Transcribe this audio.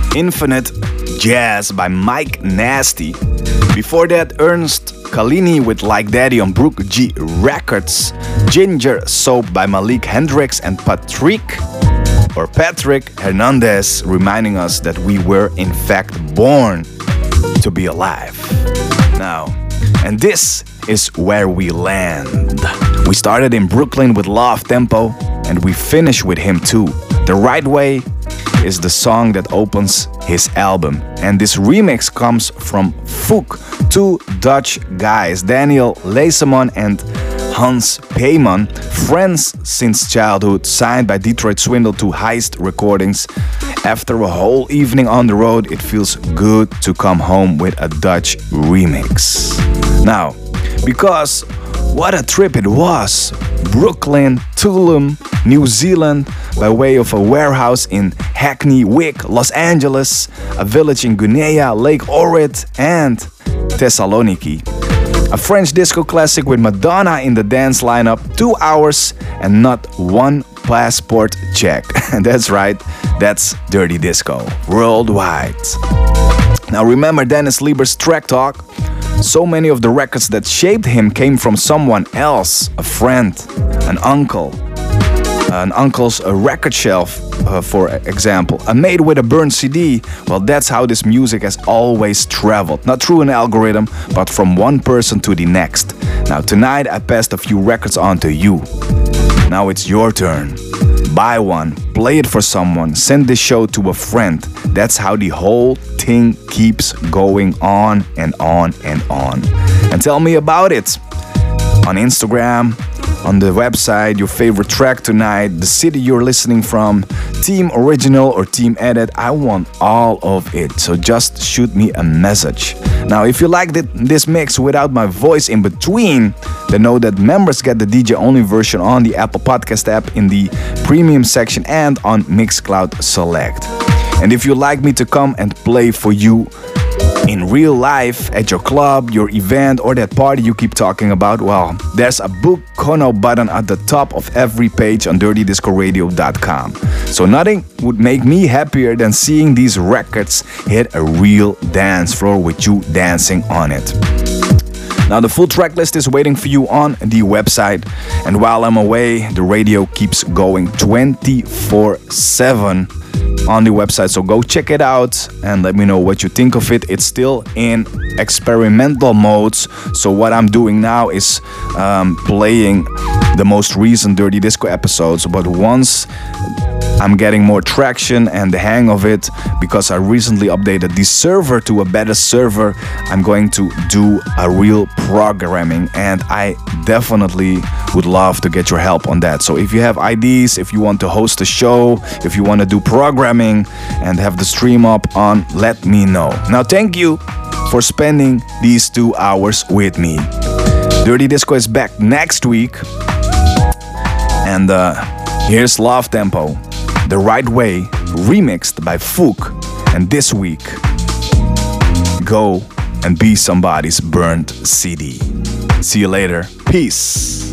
Infinite Jazz by Mike Nasty. Before that, Ernst Kalini with Like Daddy on Brook G Records. Ginger Soap by Malik Hendricks and Patrick Hernandez, reminding us that we were in fact born to be alive. Now, and this is where we land. We started in Brooklyn with Love Tempo, and we finish with him too. The Right Way is the song that opens his album, and this remix comes from Fook, two Dutch guys, Daniel Leeseman and Hans Peyman, friends since childhood, signed by Detroit Swindle to Heist Recordings. After a whole evening on the road, it feels good to come home with a Dutch remix. Now, because what a trip it was! Brooklyn, Tulum, New Zealand, by way of a warehouse in Hackney Wick, Los Angeles, a village in Guinea, Lake Ohrid, and Thessaloniki. A French disco classic with Madonna in the dance lineup, 2 hours and not one passport check. That's right, that's Dirty Disco, worldwide. Now remember Dennis Lieber's Track Talk? So many of the records that shaped him came from someone else, a friend, an uncle. An uncle's record shelf, for example. A mate with a burned CD. Well, that's how this music has always traveled. Not through an algorithm, but from one person to the next. Now, tonight I passed a few records on to you. Now it's your turn. Buy one, play it for someone, send this show to a friend. That's how the whole thing keeps going on and on and on. And tell me about it on Instagram, on the website, your favorite track tonight, the city you're listening from, team original or team edit. I want all of it, so just shoot me a message. Now, if you liked this mix without my voice in between, then know that members get the DJ-only version on the Apple Podcast app in the premium section and on Mixcloud Select. And if you'd like me to come and play for you in real life, at your club, your event, or that party you keep talking about, well, there's a Book Kono button at the top of every page on dirtydiscoradio.com. So nothing would make me happier than seeing these records hit a real dance floor with you dancing on it. Now the full track list is waiting for you on the website, and while I'm away, the radio keeps going 24/7 on the website, so go check it out and let me know what you think of it. It's still in experimental modes, so what I'm doing now is playing the most recent Dirty Disco episodes, but once I'm getting more traction and the hang of it, because I recently updated the server to a better server, I'm going to do a real programming, and I definitely would love to get your help on that. So if you have ideas, if you want to host a show, if you want to do programming and have the stream up on, let me know. Now thank you for spending these 2 hours with me. Dirty Disco is back next week, and here's Love Tempo, The Right Way, remixed by Fook. And this week, go and be somebody's burnt CD. See you later. Peace.